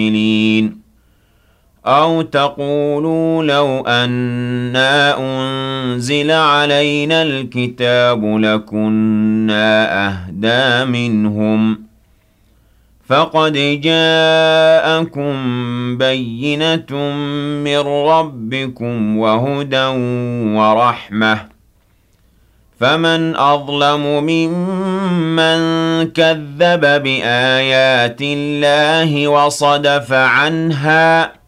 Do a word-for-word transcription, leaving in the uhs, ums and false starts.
الْعَامِلِينَ أَوْ تَقُولُوا لَوْ أَنَّا أُنزِلَ عَلَيْنَا الْكِتَابُ لَكُنَّا أَهْدَىٰ مِنْهُمْ ۚ فَقَدْ جَاءَكُم بَيِّنَةٌ مِّن رَّبِّكُمْ وَهُدًى وَرَحْمَةٌ ۚ فَمَنْ أَظْلَمُ مِمَّن كَذَّبَ بِآيَاتِ اللَّهِ وَصَدَفَ عَنْهَا ۗ